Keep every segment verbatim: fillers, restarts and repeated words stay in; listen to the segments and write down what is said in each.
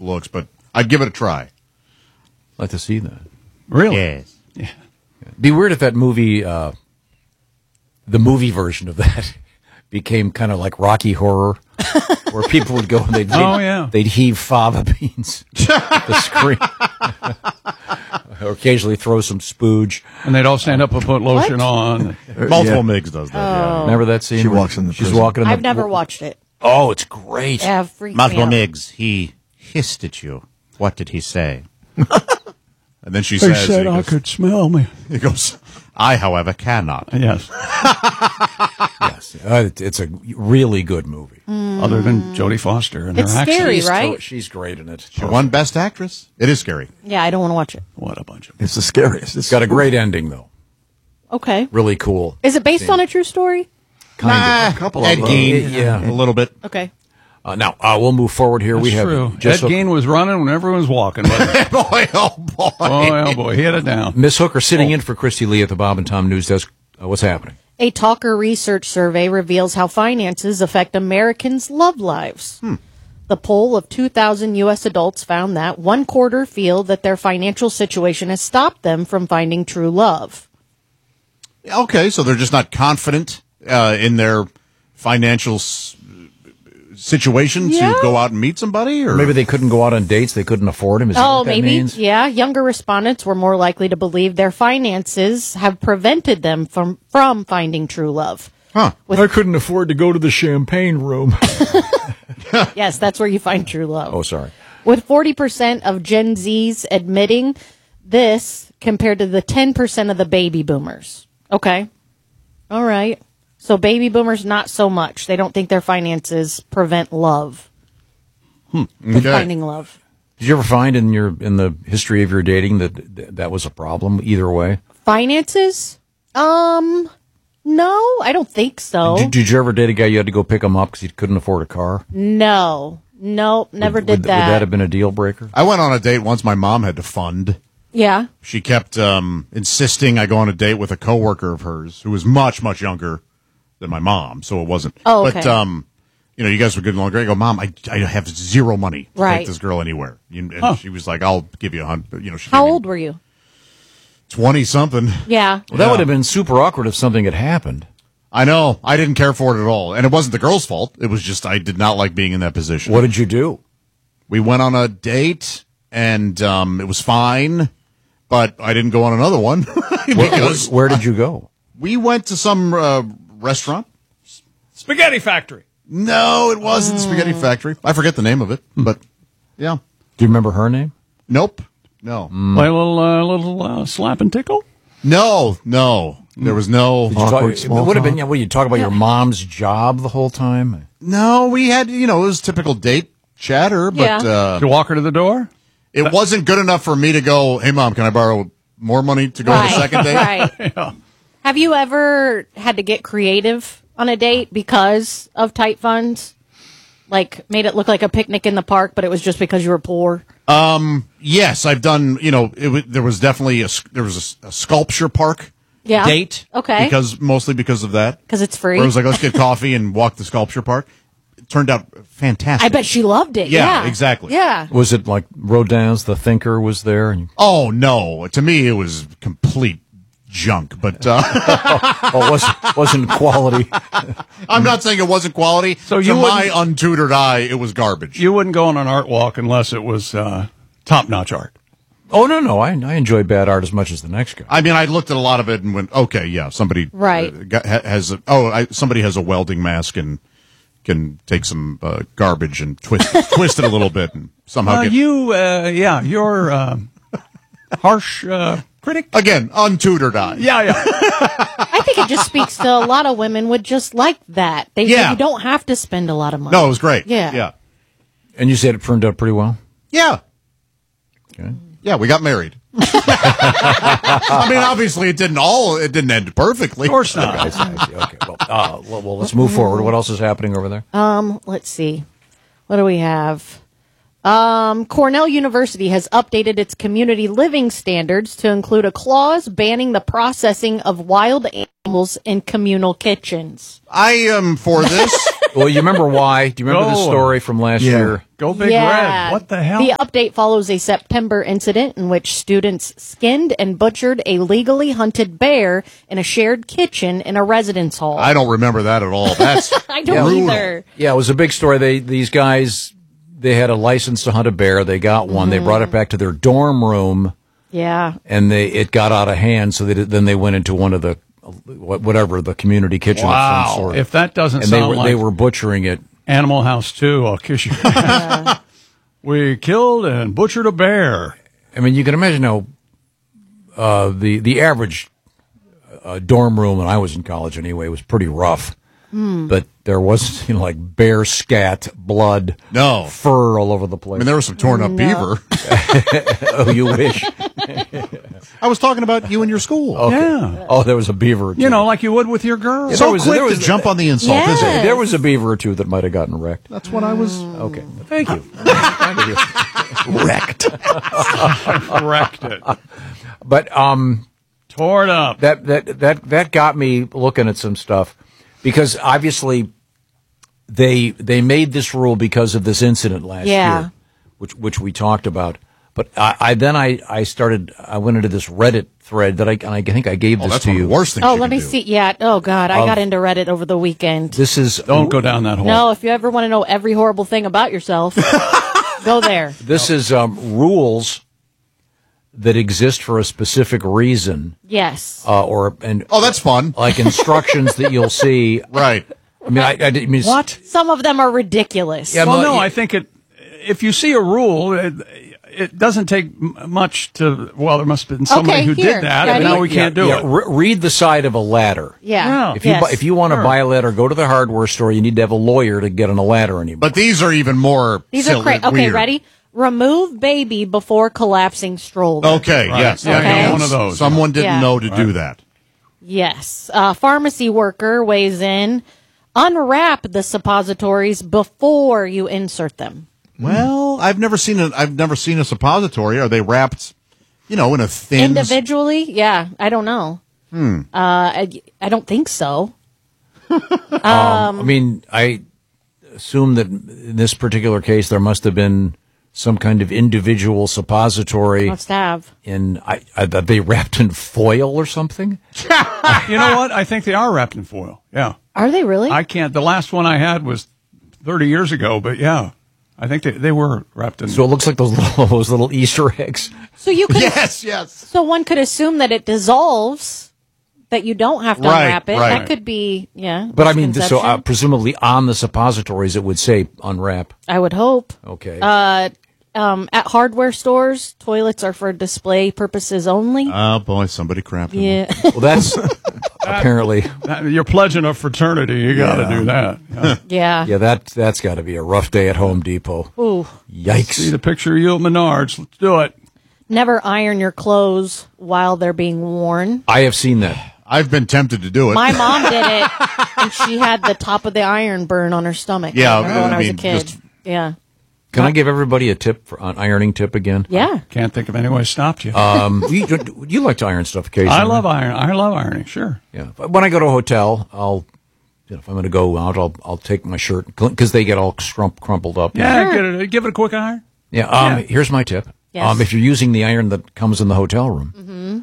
looks, but I'd give it a try. I'd like to see that. Really? Yes. Yeah. Be weird if that movie, uh, the movie version of that, became kind of like Rocky Horror, where people would go and they'd, they'd, oh, yeah. they'd heave fava beans at the screen. Or occasionally throw some spooge. And they'd all stand up and put lotion on. Multiple yeah. Migs does that. Oh. Yeah. Remember that scene? She where walks in the She's prison. walking in the... I've never watched it. Oh, it's great. Yeah, freaked me Multiple out. Migs, he hissed at you. What did he say? And then she They says, said he I goes, could smell me. he goes, I, however, cannot. Yes. Yes, uh, it's a really good movie. Other than Jodie Foster and It's her accent. scary, She's right? to- she's great in it. She won Best Actress. It is scary. Yeah, I don't want to watch it. What a bunch of... It's the scariest. It's got a great ending, though. Okay. Really cool. Is it based on a true story? Kind a couple Ed of Gein, them. Yeah. a little bit. Okay. Uh, now, uh, we'll move forward here. That's we have true. just Ed Gein was running when everyone was walking. But, boy, oh boy. oh, oh, boy. He had it down. Miss Hooker sitting in for Christy Lee at the Bob and Tom News Desk. Uh, what's happening? A Talker research survey reveals how finances affect Americans' love lives. Hmm. The poll of two thousand U S adults found that one quarter feel that their financial situation has stopped them from finding true love. Okay, so they're just not confident uh, in their financial s- situation Yeah. to go out and meet somebody, or Maybe they couldn't go out on dates. They couldn't afford him. Is that Oh, what that maybe. means? Yeah. Younger respondents were more likely to believe their finances have prevented them from, from finding true love. huh? I couldn't afford to go to the champagne room. Yes, that's where you find true love. Oh, sorry. With forty percent of Gen Zs admitting this compared to the ten percent of the baby boomers. Okay. All right. So baby boomers, not so much. They don't think their finances prevent love. From Okay. finding love. Did you ever find in your in the history of your dating that th- that was a problem either way? Finances? Um, no, I don't think so. Did, did you ever date a guy you had to go pick him up because he couldn't afford a car? No. Nope, never would, did would, that. Would that have been a deal breaker? I went on a date once. My mom had to fund. Yeah. She kept um, insisting I go on a date with a coworker of hers who was much, much younger than my mom, so it wasn't. Oh, But, okay. um, you know, you guys were getting along great. I go, Mom, I, I have zero money to Right. take this girl anywhere. You, and Huh. she was like, I'll give you a hundred. You know, she How gave me old were you? twenty-something. Yeah. Well, that Yeah. would have been super awkward if something had happened. I know. I didn't care for it at all. And it wasn't the girl's fault. It was just I did not like being in that position. What did you do? We went on a date, and um, it was fine, but I didn't go on another one Where, because where did you go? we went to some uh, restaurant. Spaghetti Factory. No, it wasn't Spaghetti Factory. I forget the name of it, but yeah. Do you remember her name? Nope. No. Play a little, uh, little uh, slap and tickle. No, no. There was no. Did you talk, Awkward it small would have been. talk. Yeah, well, you talk about your mom's job the whole time. No, we had, you know, it was typical date chatter, but Yeah. uh, Did you walk her to the door? it wasn't good enough for me to go, hey, Mom, can I borrow more money to go on a second date? Right. Have you ever had to get creative on a date because of tight funds? Like, made it look like a picnic in the park, but it was just because you were poor? Yes, I've done, you know, it, wa- there was definitely a, s- there was a s- a, sculpture park Yeah. date. Okay. Because, mostly because of that. Because it's free. Where it was like, let's get coffee and walk the sculpture park. It turned out fantastic. I bet she loved it. Yeah, Yeah. exactly. Yeah. Was it like Rodin's The Thinker was there? And you, Oh, no. To me, it was complete junk, but uh, oh, it wasn't, wasn't quality. I'm not saying it wasn't quality. So to you my wouldn't- untutored eye, it was garbage. You wouldn't go on an art walk unless it was uh, top-notch art. Oh no, no, I I enjoy bad art as much as the next guy. I mean, I looked at a lot of it and went, okay, yeah, somebody Right. uh, got, ha- has a, oh, I, somebody has a welding mask and can take some uh, garbage and twist twist it a little bit and somehow Uh, get you, uh, yeah, you're uh, harsh uh, critic. again untutored eye. Yeah, yeah. I think it just speaks to a lot of women would just like that. They Yeah. you don't have to spend a lot of money. No, it was great. Yeah. yeah, And you said it turned out pretty well. yeah, Okay. yeah. We got married. I mean, obviously, it didn't all. It didn't end perfectly. Of course not. I see, I see. Okay. Well, uh, well, well, let's move forward. What else is happening over there? Um, let's see. What do we have? Um, Cornell University has updated its community living standards to include a clause banning the processing of wild animals in communal kitchens. I am for this. Well, you remember why? Do you remember the Go. story from last Yeah. year? Go Big yeah. Red. What the hell? The update follows a September incident in which students skinned and butchered a legally hunted bear in a shared kitchen in a residence hall. I don't remember that at all. That's I don't brutal. either. Yeah, it was a big story. They these guys they had a license to hunt a bear. They got one. They brought it back to their dorm room, Yeah. and they it got out of hand. So they did, then they went into one of the whatever the community kitchen of some Wow. sort. If that doesn't and they sound were like they were butchering it. Animal House two, I'll kiss you. We killed and butchered a bear. I mean, you can imagine how uh, the the average uh, dorm room when I was in college anyway was pretty rough. But there was, you know, like bear scat, blood, No. fur all over the place. I mean, there was some torn up No. beaver. Oh, you wish. I was talking about you and your school. Okay. Yeah. Oh, there was a beaver or two. You know, like you would with your girl. Yeah, So there was- quick there was- to jump on the insult, Yes. isn't it? There was a beaver or two that might have gotten wrecked. That's what I was. Okay. Thank you. Wrecked. Correct it. But um, Torn up. that, that, that, that got me looking at some stuff because obviously they they made this rule because of this incident last Yeah. year, which which we talked about. But I, I then I, I started I went into this Reddit thread that I and I think I gave Oh, this that's to one of you. the worst things. Oh, you let can me do. see. Yeah. Oh, God. I got into Reddit over the weekend. This is Don't go down that hole. No, if you ever want to know every horrible thing about yourself, go there. This is um, rules that exist for a specific reason, Yes. uh, or and Oh, that's fun. like instructions that you'll see. Right. I mean, I, I, didn't mean What? Some of them are ridiculous. Yeah, Well, but- no, I think it. If you see a rule, it, it doesn't take m- much to. Well, there must have been somebody Okay, who here. did that, Yeah, and you- now we can't do yeah, it. re- read the side of a ladder. Yeah. Yeah. If you Yes. bu- if you want to Sure. buy a ladder, go to the hardware store. You need to have a lawyer to get on a ladder anymore. But these are even more. These silly, are crazy. Okay, weird. ready? Remove baby before collapsing stroller. Okay. Right. Yes. Yeah, I got one of those. Someone didn't Yeah. know to do that. Yes. Uh, pharmacy worker weighs in. Unwrap the suppositories before you insert them. Well, I've never seen a. I've never seen a suppository. Are they wrapped? You know, in a thin. Individually? Yeah, I don't know. Hmm. Uh, I, I don't think so. I mean, I assume that in this particular case, there must have been some kind of individual suppository Must have. in. I, I, are they wrapped in foil or something? You know what? I think they are wrapped in foil. Yeah. Are they really? I can't. The last one I had was thirty years ago, but yeah, I think they, they were wrapped in. So it looks like those little, those little Easter eggs. so you could. Yes. Yes. So one could assume that it dissolves. That you don't have to Right, unwrap it. right. That could be, yeah. But I mean, so uh, misconception. presumably on the suppositories, it would say unwrap. I would hope. Okay. Uh, um, at hardware stores, toilets are for display purposes only. Oh boy, somebody crapped. in yeah. well, that's apparently. That- You're pledging a fraternity. You got to do that. Yeah. yeah. Yeah, that that's got to be a rough day at Home Depot. Ooh. See Yikes! the picture of you at Menards. Let's do it. Never iron your clothes while they're being worn. I have seen that. I've been tempted to do it. My mom did it, and she had the top of the iron burn on her stomach. Yeah, I remember when I I was a mean, kid. just- Yeah. Can I give everybody a tip for an ironing tip again? Yeah. Can't think of any way to stop you. Um, you, you like to iron stuff occasionally. I love iron. I love ironing. Sure. Yeah. But when I go to a hotel, I'll, you know, if I'm going to go out, I'll I'll take my shirt because they get all scrump, crumpled up. Yeah. Sure. Get it, give it a quick iron. Yeah. Um, Yeah. Here's my tip. Yes. Um, if you're using the iron that comes in the hotel room,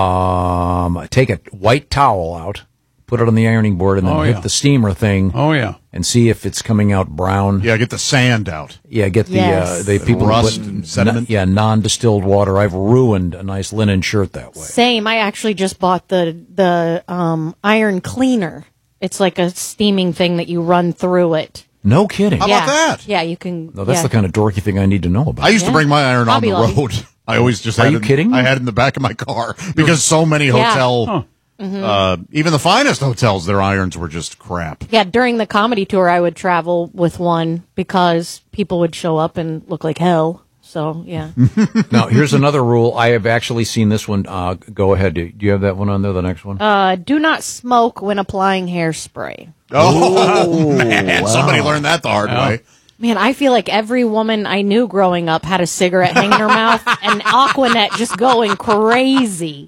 um, take a white towel out, put it on the ironing board, and then Oh, hit yeah. the steamer thing, Oh yeah. and see if it's coming out brown. yeah, get the sand out. Yeah, get the Yes. uh, the people who Rust put and sediment. n- yeah, non-distilled water. I've ruined a nice linen shirt that way. Same. I actually just bought the the um, iron cleaner. It's like a steaming thing that you run through it. No kidding. How yeah. about that? Yeah, you can. No, that's yeah. the kind of dorky thing I need to know about. I used to Yeah. bring my iron on Hobby the Lobby. road. I always just Are had you it, kidding? I had it in the back of my car because so many Yeah. hotel, uh, even the finest hotels, their irons were just crap. Yeah, during the comedy tour, I would travel with one because people would show up and look like hell. So, yeah. Now, here's another rule. I have actually seen this one. Uh, go ahead. Do do you have that one on there, the next one? Uh, do not smoke when applying hairspray. Oh, man, somebody learned that the hard way. Man, I feel like every woman I knew growing up had a cigarette hanging in her mouth and Aquanet just going crazy.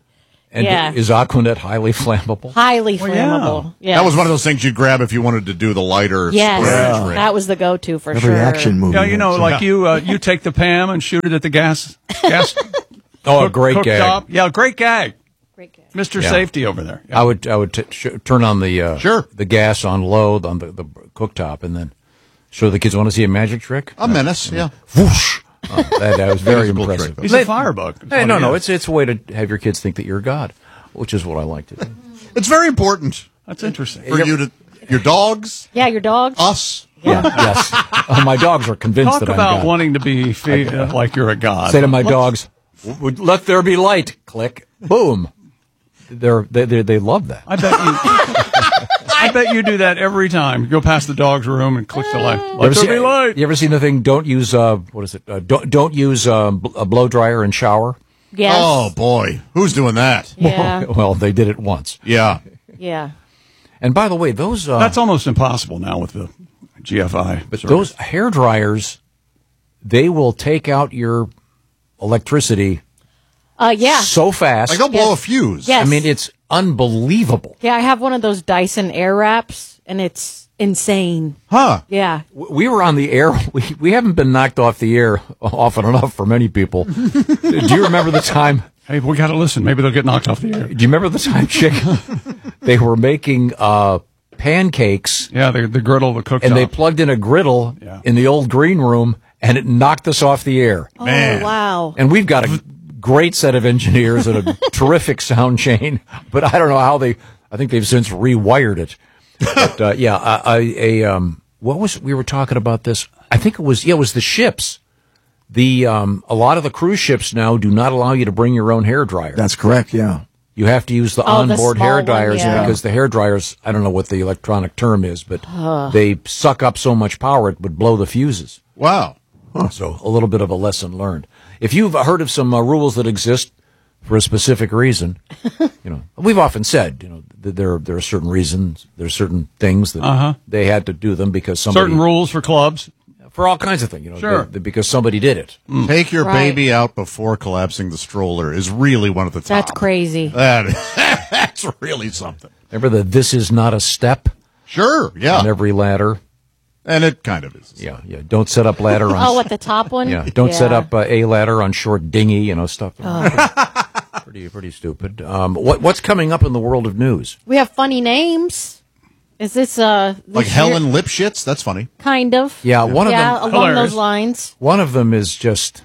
And Yeah. is Aquanet highly flammable? Highly Well, yeah. flammable. Yes. That was one of those things you'd grab if you wanted to do the lighter Yes, splurge trick. that was the go-to for Every sure. action movie. Yeah, you know, has like Yeah. you uh, you take the Pam and shoot it at the gas gas Oh, a cook- great gag. cooktop. Yeah, great gag. Great gag. Mister Yeah. Safety over there. Yeah. I would I would t- sh- turn on the uh, Sure. the gas on low on the, the cooktop and then show the kids. Want to see a magic trick? A menace, yeah. Whoosh! Oh, that, that was very That is a cool impressive. trick. He's a firebug. Hey, no, Oh, no, yeah. it's it's a way to have your kids think that you're God, which is what I like to do. It's very important That's interesting. for you to, your dogs, Yeah, your dogs. us. Yeah, yes. Oh, my dogs are convinced Talk that I'm about God. wanting to be fe- uh, like you're a god. Say to my dogs, "W- "Let there be light." Click, boom. They're they they, they love that. I bet you. I bet you do that every time. You go past the dog's room and click the light. You Let ever, there see, be light. you ever seen the thing? Don't use uh, what is it? Uh, don't don't use um, bl- a blow dryer and shower. Yes. Oh, boy. Who's doing that? Yeah. Well, they did it once. Yeah. Yeah. And by the way, those uh, That's almost impossible now with the G F I. but service. those hair dryers, they will take out your electricity Uh, yeah. so fast. Like they'll blow Yes. a fuse. Yes. I mean, it's unbelievable. Yeah, I have one of those Dyson Air Wraps, and it's insane. Huh. Yeah. W- We were on the air. We we haven't been knocked off the air often enough for many people. Do you remember the time? Hey, we got to listen. Maybe they'll get knocked off the air. Do you remember the time, Chick? They were making uh, pancakes, Yeah, the, the griddle, the cooktop. and they plugged in a griddle Yeah. in the old green room, and it knocked us off the air. Man. Oh, wow. And we've got a great set of engineers and a terrific sound chain, but I don't know how they. I think they've since rewired it. But uh, yeah, a, a, a um, what was we were talking about this? I think it was yeah, it was the ships. The um, a lot of the cruise ships now do not allow you to bring your own hair dryer. That's correct, yeah. You have to use the Oh, the onboard small hair one, dryers yeah. because the hair dryers, I don't know what the electronic term is, but they suck up so much power it would blow the fuses. Wow. So a little bit of a lesson learned. If you've heard of some uh, rules that exist for a specific reason, you know, we've often said, you know, that there there are certain reasons, there are certain things that Uh-huh. they had to do them because somebody certain rules for clubs. for all kinds of things, you know, Sure. they- because somebody did it. Take your Right. baby out before collapsing the stroller is really one of the top. That's crazy. That, that's really something. Remember the "this is not a step" Sure. on Yeah. every ladder? And it kind of is. Yeah, yeah. Don't set up ladder on. Oh, at the top one? Yeah, don't set up uh, a ladder on short dinghy, you know, stuff. pretty, pretty stupid. Um, what what's coming up in the world of news? We have funny names. Is this, uh, this Like year- Helen Lipschitz? That's funny. Kind of. Yeah, one of yeah, them. along Hilarious. those lines. One of them is just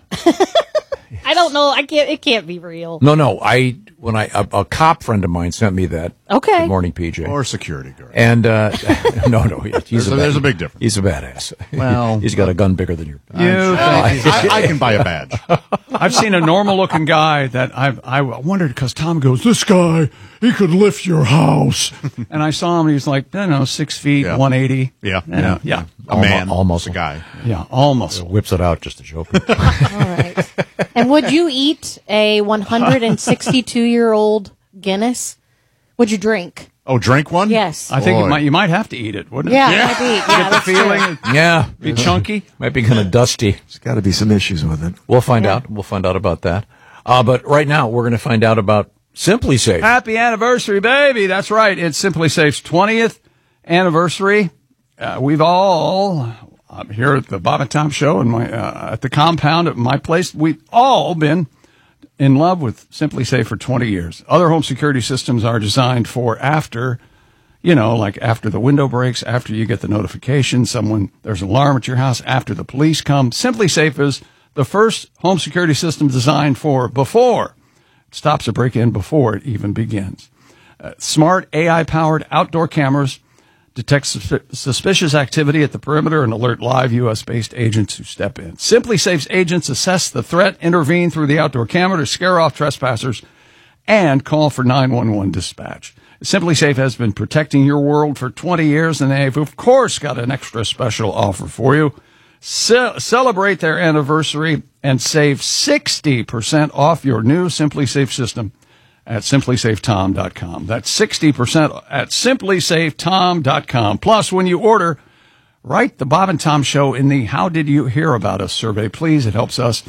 I don't know. I can't, it can't be real. no, no. I when I a, a cop friend of mine sent me that. Okay. Good morning, P J. Or security guard. And uh, no, no, he- he's There's a- bad- there's a big difference. He's a badass. Well- he's got a gun bigger than your. You I, I can buy a badge. I've seen a normal looking guy that I've, I wondered because Tom goes, this guy, he could lift your house. And I saw him, he was like, I don't know, six feet, Yeah. one eighty. Yeah. Yeah. Yeah. Yeah. A Almo- man. almost. A guy. Almost. Whips it out just to show people. All right. And would you eat a one hundred sixty-two year old Guinness? Would you drink? Oh, drink one? Yes. I think it Boy. might, you might have to eat it, wouldn't it? Yeah, it might be. Yeah, that's Feeling true. it yeah, be chunky. might be kind of dusty. There's got to be some issues with it. We'll find Yeah. out. We'll find out about that. Uh, but right now, we're going to find out about Simply Safe. Happy anniversary, baby. That's right. It's Simply Safe's twentieth anniversary. Uh, we've all, uh, here at the Bob and Tom Show and my, uh, at the compound at my place, we've all been in love with Simply Safe for twenty years. Other home security systems are designed for after, you know, like after the window breaks, after you get the notification, someone, there's an alarm at your house, after the police come. Simply Safe is the first home security system designed for before. It stops a break-in before it even begins. Uh, smart A I-powered outdoor cameras detect sus- suspicious activity at the perimeter and alert live U S-based agents who step in. Simply Safe's agents assess the threat, intervene through the outdoor camera to scare off trespassers, and call for nine one one dispatch. Simply Safe has been protecting your world for twenty years, and they've, of course, got an extra special offer for you. Ce- celebrate their anniversary and save sixty percent off your new Simply Safe system at simply safe tom dot com. That's sixty percent at simply safe tom dot com. Plus, when you order, write the Bob and Tom Show in the How Did You Hear About Us survey, please. It helps us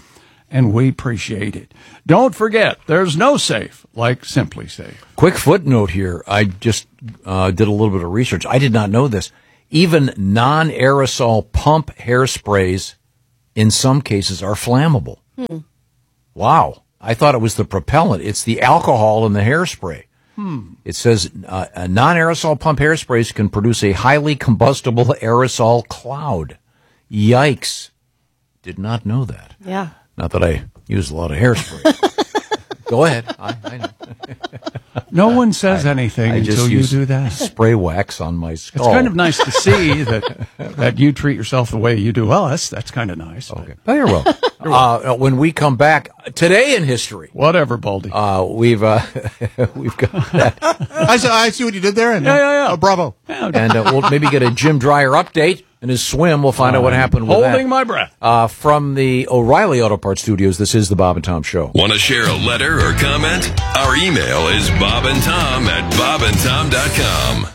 and we appreciate it. Don't forget, there's no safe like Simply Safe. Quick footnote here. I just uh, did a little bit of research. I did not know this. Even non-aerosol pump hairsprays, in some cases, are flammable. Hmm. Wow. I thought it was the propellant. It's the alcohol in the hairspray. Hmm. It says uh, non-aerosol pump hairsprays can produce a highly combustible aerosol cloud. Yikes. Did not know that. Yeah. Not that I use a lot of hairspray. Go ahead. I, I know. No one says I, anything I until you do that. Spray wax on my skull. It's kind of nice to see that that you treat yourself the way you do us. That's kind of nice. Okay. Oh, you're welcome. uh, when we come back today in history, whatever, Baldy. Uh, we've uh, we've got that. I see, I see what you did there. And, yeah, yeah, yeah. Oh, bravo. Yeah, and uh, we'll maybe get a Jim Dreyer update. In his swim, we'll find out what happened with holding that. Holding my breath. Uh, from the O'Reilly Auto Parts Studios, this is the Bob and Tom Show. Want to share a letter or comment? Our email is bobandtom at bobandtom dot com.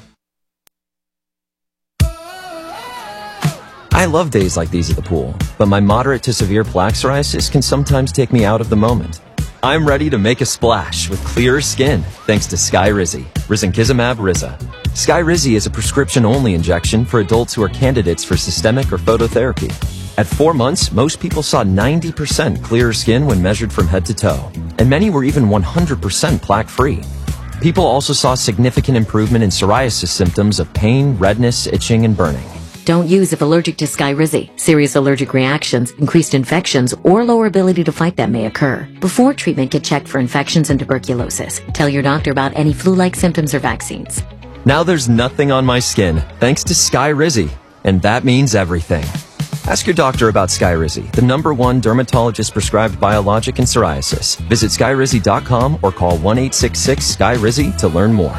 I love days like these at the pool, but my moderate to severe plaque psoriasis can sometimes take me out of the moment. I'm ready to make a splash with clearer skin thanks to Skyrizi, risankizumab Riza. Skyrizi is a prescription-only injection for adults who are candidates for systemic or phototherapy. At four months, most people saw ninety percent clearer skin when measured from head to toe, and many were even one hundred percent plaque-free. People also saw significant improvement in psoriasis symptoms of pain, redness, itching, and burning. Don't use if allergic to Skyrizi. Serious allergic reactions, increased infections, or lower ability to fight them may occur. Before treatment, get checked for infections and tuberculosis. Tell your doctor about any flu-like symptoms or vaccines. Now there's nothing on my skin, thanks to Skyrizi, and that means everything. Ask your doctor about Skyrizi, the number one dermatologist-prescribed biologic in psoriasis. Visit skyrizi dot com or call one eight six six Sky Rizi to learn more.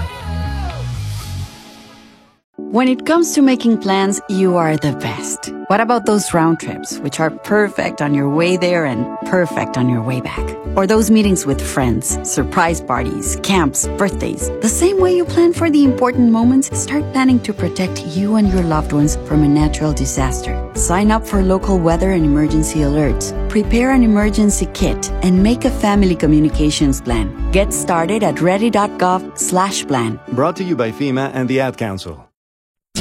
When it comes to making plans, you are the best. What about those round trips, which are perfect on your way there and perfect on your way back? Or those meetings with friends, surprise parties, camps, birthdays. The same way you plan for the important moments, start planning to protect you and your loved ones from a natural disaster. Sign up for local weather and emergency alerts. Prepare an emergency kit and make a family communications plan. Get started at ready dot gov slash plan. Brought to you by FEMA and the Ad Council.